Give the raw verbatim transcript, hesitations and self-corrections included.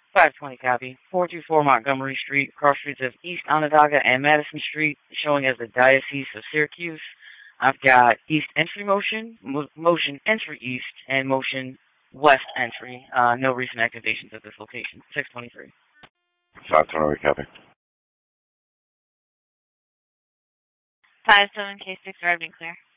five twenty copy. four two four Montgomery Street, cross streets of East Onondaga and Madison Street, showing as the Diocese of Syracuse. I've got East Entry motion, mo- motion Entry East, and motion West Entry. Uh, no recent activations at this location. six twenty-three. five twenty copy. five seven K six arriving clear.